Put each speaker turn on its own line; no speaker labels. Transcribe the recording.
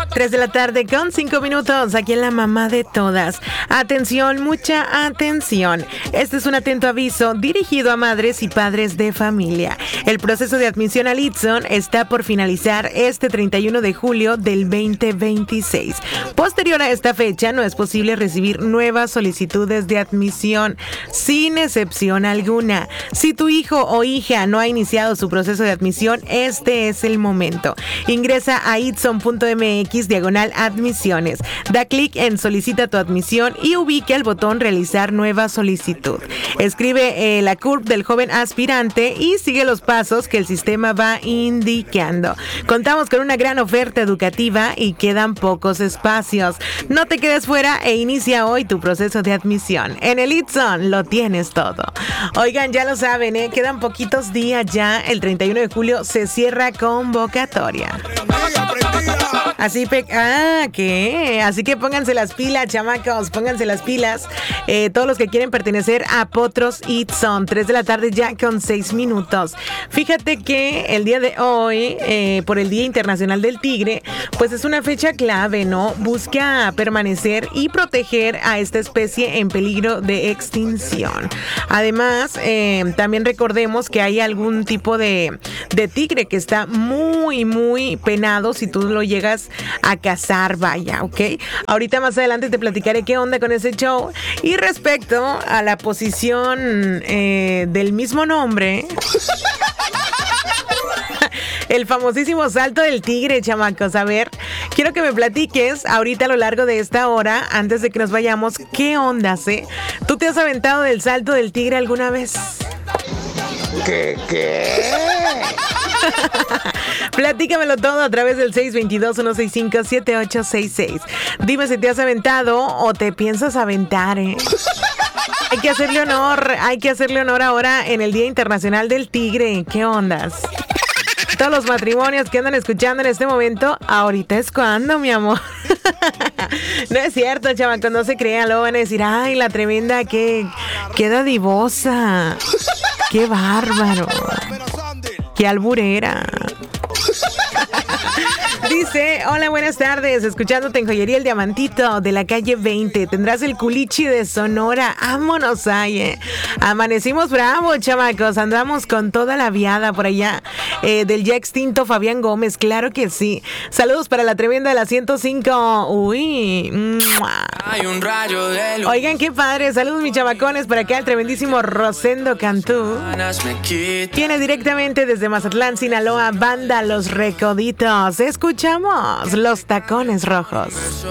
3 de la tarde con 5 minutos, aquí en La Mamá de Todas. Atención, mucha atención. Este es un atento aviso dirigido a madres y padres de familia. El proceso de admisión al ITSON está por finalizar este 31 de julio del 2026. Posterior a esta fecha, no es posible recibir nuevas solicitudes de admisión, sin excepción alguna. Si tu hijo o hija no ha iniciado su proceso de admisión, este es el momento. Ingresa a itson.mx/admisiones. Da clic en solicita tu admisión y ubique el botón realizar nueva solicitud. Escribe la CURP del joven aspirante y sigue los pasos que el sistema va indicando. Contamos con una gran oferta educativa y quedan pocos espacios. No te quedes fuera e inicia hoy tu proceso de admisión. En el ITSON lo tienes todo. Oigan, ya lo saben, quedan poquitos días ya. El 31 de julio se cierra convocatoria. Así que pónganse las pilas, chamacos, pónganse las pilas. Todos los que quieren pertenecer a Potros ITSON, 3 de la tarde ya con 6 minutos. Fíjate que el día de hoy, por el Día Internacional del Tigre, pues es una fecha clave, ¿no? Busca permanecer y proteger a esta especie en peligro de extinción. Además, también recordemos que hay algún tipo de tigre que está muy, muy penado si tú lo llegas a cazar, vaya, ¿ok? Ahorita más adelante te platicaré qué onda con ese show. Y respecto a la posición del mismo nombre, el famosísimo salto del tigre, chamacos. A ver, quiero que me platiques ahorita a lo largo de esta hora, antes de que nos vayamos, ¿qué onda, ¿Tú te has aventado del salto del tigre alguna vez?
¿Qué?
Platícamelo todo a través del 622-165-7866. Dime si te has aventado o te piensas aventar, Hay que hacerle honor ahora en el Día Internacional del Tigre. ¿Qué ondas? Todos los matrimonios que andan escuchando en este momento, ahorita es cuando, mi amor. No es cierto, chamaco, no se crean, luego van a decir, ay, la tremenda, qué dadivosa, qué bárbaro, qué alburera. Dice, hola, buenas tardes, escuchándote en Joyería El Diamantito de la calle 20. Tendrás el culichi de Sonora. Vámonos ahí, Amanecimos bravos, chamacos. Andamos con toda la viada por allá del ya extinto Fabián Gómez. Claro que sí. Saludos para la tremenda de la 105. Uy.
Hay un rayo de luz.
Oigan, qué padre. Saludos, mis chamacones. Por acá el tremendísimo Rosendo Cantú. Viene directamente desde Mazatlán, Sinaloa. Banda Los Recoditos. Escuchamos Los Tacones Rojos.